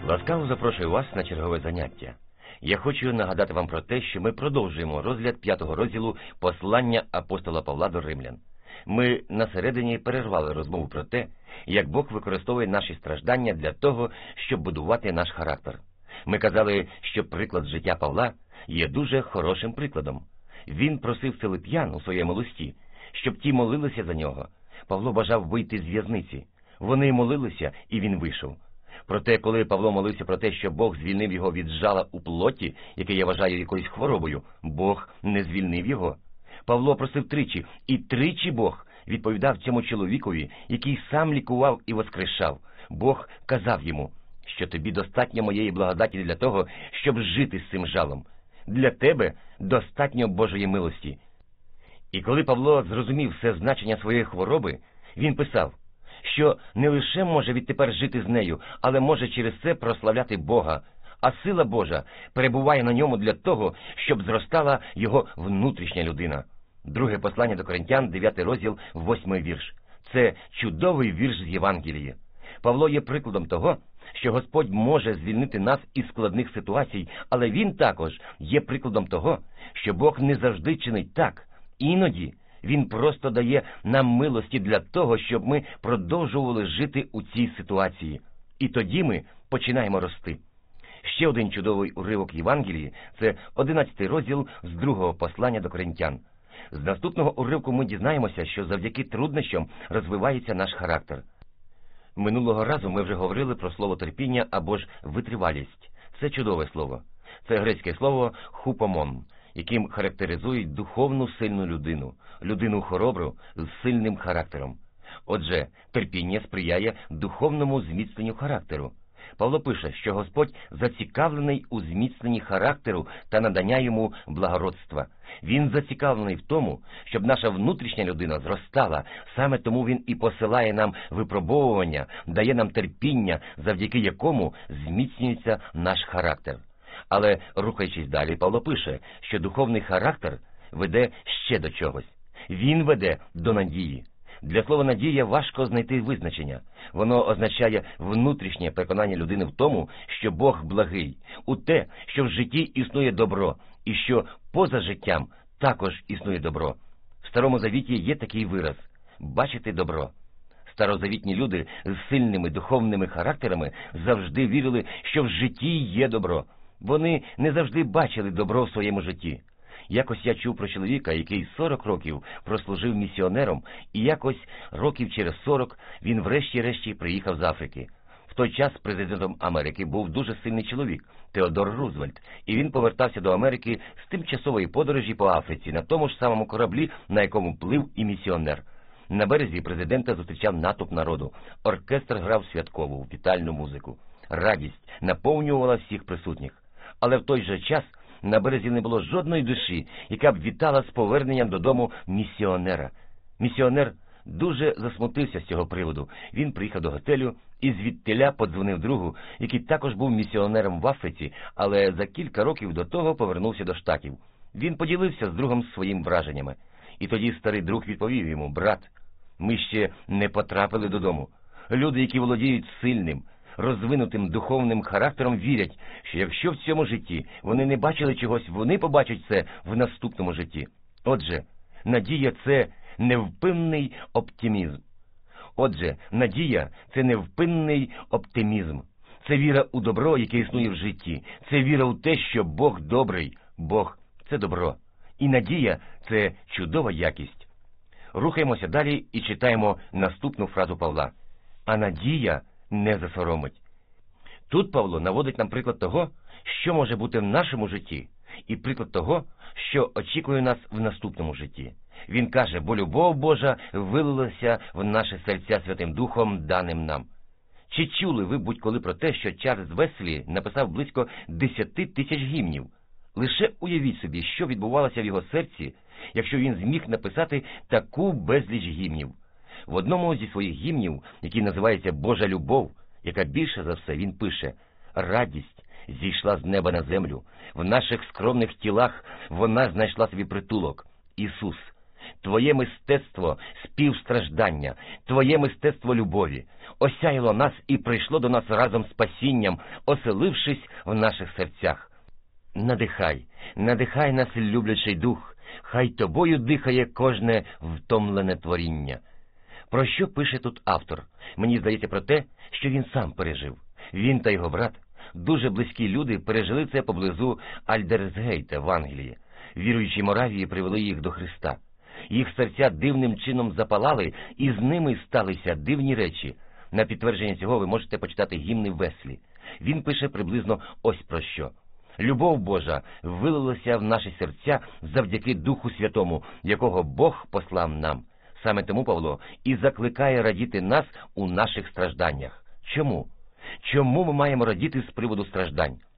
Ласкаво запрошую вас на чергове заняття. Я хочу нагадати вам про те, що ми продовжуємо розгляд 5-го розділу послання апостола Павла до римлян. Ми на середині перервали розмову про те, як Бог використовує наші страждання для того, щоб будувати наш характер. Ми казали, що приклад життя Павла є дуже хорошим прикладом. Він просив филип'ян у своєму листі, щоб ті молилися за нього. Павло бажав вийти з в'язниці. Вони молилися, і він вийшов. Проте, коли Павло молився про те, що Бог звільнив його від жала у плоті, яке я вважаю якоюсь хворобою, Бог не звільнив його. Павло просив тричі, і тричі Бог відповідав цьому чоловікові, який сам лікував і воскрешав. Бог казав йому, що тобі достатньо моєї благодаті для того, щоб жити з цим жалом. Для тебе достатньо Божої милості. І коли Павло зрозумів все значення своєї хвороби, він писав, що не лише може відтепер жити з нею, але може через це прославляти Бога, а сила Божа перебуває на ньому для того, щоб зростала його внутрішня людина. Друге послання до Коринтян, 9 розділ, 8 вірш. Це чудовий вірш з Євангелії. Павло є прикладом того, що Господь може звільнити нас із складних ситуацій, але він також є прикладом того, що Бог не завжди чинить так. Іноді Він просто дає нам милості для того, щоб ми продовжували жити у цій ситуації. І тоді ми починаємо рости. Ще один чудовий уривок Євангелії – це 11 розділ з 2-го послання до Коринтян. З наступного уривку ми дізнаємося, що завдяки труднощам розвивається наш характер. Минулого разу ми вже говорили про слово терпіння або ж витривалість. Це чудове слово. Це грецьке слово «хупомон», яким характеризують духовну сильну людину, людину хоробру з сильним характером. Отже, терпіння сприяє духовному зміцненню характеру. Павло пише, що Господь зацікавлений у зміцненні характеру та надання йому благородства. Він зацікавлений в тому, щоб наша внутрішня людина зростала, саме тому Він і посилає нам випробовування, дає нам терпіння, завдяки якому зміцнюється наш характер. Але, рухаючись далі, Павло пише, що духовний характер веде ще до чогось. Він веде до надії. Для слова «надія» важко знайти визначення. Воно означає внутрішнє переконання людини в тому, що Бог благий, у те, що в житті існує добро, і що поза життям також існує добро. В Старому Завіті є такий вираз – «бачити добро». Старозавітні люди з сильними духовними характерами завжди вірили, що в житті є добро. Вони не завжди бачили добро в своєму житті. Якось я чув про чоловіка, який 40 років прослужив місіонером, і якось років через 40 він врешті-решті приїхав з Африки. В той час президентом Америки був дуже сильний чоловік – Теодор Рузвельт, і він повертався до Америки з тимчасової подорожі по Африці на тому ж самому кораблі, на якому плив і місіонер. На березі президента зустрічав натовп народу. Оркестр грав святкову, вітальну музику. Радість наповнювала всіх присутніх. Але в той же час на березі не було жодної душі, яка б вітала з поверненням додому місіонера. Місіонер дуже засмутився з цього приводу. Він приїхав до готелю і звідтиля подзвонив другу, який також був місіонером в Африці, але за кілька років до того повернувся до Штатів. Він поділився з другом своїм враженнями. І тоді старий друг відповів йому: «Брат, ми ще не потрапили додому. Люди, які володіють сильним, розвинутим духовним характером, вірять, що якщо в цьому житті вони не бачили чогось, вони побачать це в наступному житті». Отже, надія – це невпинний оптимізм. Це віра у добро, яке існує в житті. Це віра у те, що Бог добрий, Бог – це добро. І надія – це чудова якість. Рухаємося далі і читаємо наступну фразу Павла. «А надія не засоромить». Тут Павло наводить нам приклад того, що може бути в нашому житті, і приклад того, що очікує нас в наступному житті. Він каже: «Бо любов Божа вилилася в наші серця Святим Духом, даним нам». Чи чули ви будь-коли про те, що Чарльз Веслі написав близько 10 тисяч гімнів? Лише уявіть собі, що відбувалося в його серці, якщо він зміг написати таку безліч гімнів. В одному зі своїх гімнів, який називається «Божа любов», яка більше за все, він пише: «Радість зійшла з неба на землю, в наших скромних тілах вона знайшла собі притулок. Ісус, Твоє мистецтво співстраждання, Твоє мистецтво любові. осяяло нас і прийшло до нас разом з спасінням, оселившись в наших серцях. Надихай нас, люблячий дух, хай тобою дихає кожне втомлене творіння. Про що пише тут автор? Мені здається про те, що він сам пережив. Він та його брат, дуже близькі люди, пережили це поблизу Альдерсгейта в Англії. Віруючі Моравії привели їх до Христа. Їх серця дивним чином запалали, і з ними сталися дивні речі. На підтвердження цього ви можете почитати гімни Веслі. Він пише приблизно ось про що. Любов Божа вилилася в наші серця завдяки Духу Святому, якого Бог послав нам. Саме тому Павло і закликає радіти нас у наших стражданнях. Чому? Чому ми маємо радіти з приводу страждань?